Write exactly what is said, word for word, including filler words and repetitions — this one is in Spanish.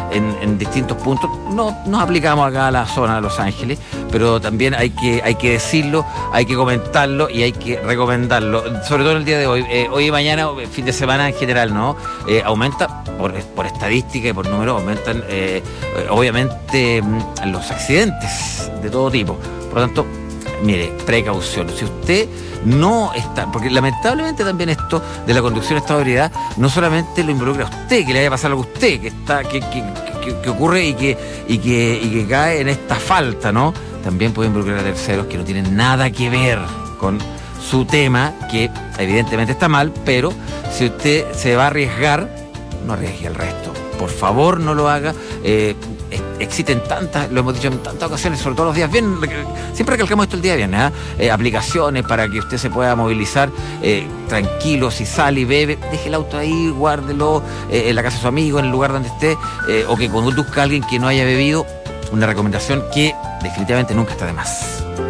en, en distintos puntos. No nos aplicamos acá a la zona de Los Ángeles, pero también hay que, hay que decirlo, hay que comentarlo y hay que recomendarlo, sobre todo en el día de hoy. Eh, hoy y mañana, fin de semana en general, ¿no? Eh, aumenta, por, por estadística y por números, aumentan eh, obviamente los accidentes de todo tipo. Por lo tanto, mire, precaución. Si usted no está, porque lamentablemente también esto de la conducción de estado de ebriedad no solamente lo involucra a usted, que le vaya a pasar algo a usted, que está, que, que, que, que ocurre y que, y que, y que cae en esta falta, ¿no? También puede involucrar a terceros que no tienen nada que ver con su tema, que evidentemente está mal, pero si usted se va a arriesgar, no arriesgue al resto. Por favor, no lo haga. Eh, Existen tantas, lo hemos dicho en tantas ocasiones, sobre todo los días viernes, siempre recalcamos esto el día viernes, ¿eh? Eh, aplicaciones para que usted se pueda movilizar eh, tranquilo, si sale y bebe, deje el auto ahí, guárdelo eh, en la casa de su amigo, en el lugar donde esté, eh, o que conduzca a alguien que no haya bebido. Una recomendación que definitivamente nunca está de más.